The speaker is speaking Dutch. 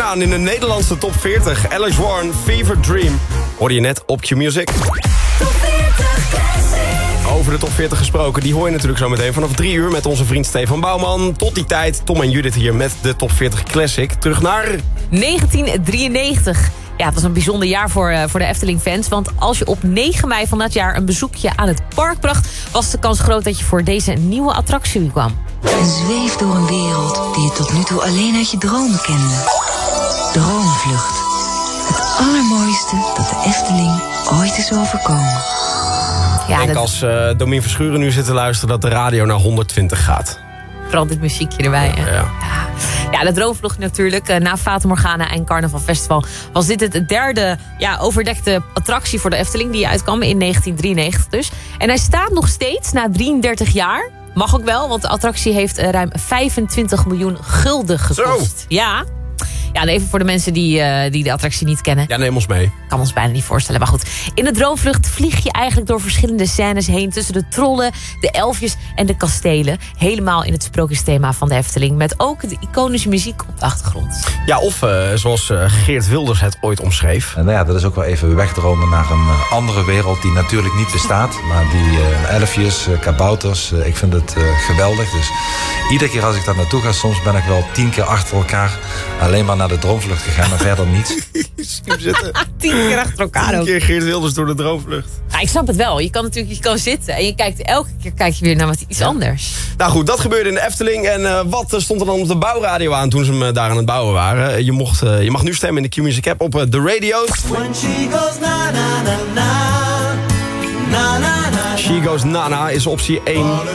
aan in de Nederlandse top 40. Alex Warren, Fever Dream. Hoorde je net op Q-Music. Top 40 Classic. Over de top 40 gesproken, die hoor je natuurlijk zo meteen vanaf 3 uur... met onze vriend Stefan Bouwman. Tot die tijd, Tom en Judith hier met de top 40 Classic. Terug naar 1993. Ja, het was een bijzonder jaar voor de Efteling-fans. Want als je op 9 mei van dat jaar een bezoekje aan het park bracht... was de kans groot dat je voor deze nieuwe attractie kwam. En zweef door een wereld die je tot nu toe alleen uit je dromen kende. Droomvlucht. Het allermooiste dat de Efteling ooit is overkomen. Ja, Ik denk als Domien Verschuren nu zit te luisteren... dat de radio naar 120 gaat. Vooral dit muziekje erbij. Hè? Ja, de Droomvlucht natuurlijk. Na Fata Morgana en Carnaval Festival was dit het derde overdekte attractie voor de Efteling... die uitkwam in 1993 dus. En hij staat nog steeds na 33 jaar. Mag ook wel, want de attractie heeft ruim 25 miljoen gulden gekost. Zo. Ja, en even voor de mensen die de attractie niet kennen. Ja, neem ons mee. Kan ons bijna niet voorstellen, maar goed. In de Droomvlucht vlieg je eigenlijk door verschillende scènes heen... tussen de trollen, de elfjes en de kastelen. Helemaal in het sprookjesthema van de Efteling... met ook de iconische muziek op de achtergrond. Ja, of zoals Geert Wilders het ooit omschreef. Nou ja, dat is ook wel even wegdromen naar een andere wereld die natuurlijk niet bestaat. Maar die elfjes, kabouters, ik vind het geweldig. Dus iedere keer als ik daar naartoe ga, soms ben ik wel 10 keer achter elkaar... alleen maar naar de Droomvlucht gegaan, maar verder niets. Zie hem zitten. 10 keer achter elkaar 10 ook. keer Geert Wilders door de Droomvlucht. Ja, ik snap het wel. Je kan natuurlijk zitten en je kijkt elke keer weer naar iets anders. Nou goed, dat gebeurde in de Efteling. En wat stond er dan op de bouwradio aan toen ze hem daar aan het bouwen waren? Je mag nu stemmen in de Q-Music app op de radio's. When she goes na na na na, na na na. She Goes Nana is optie 1.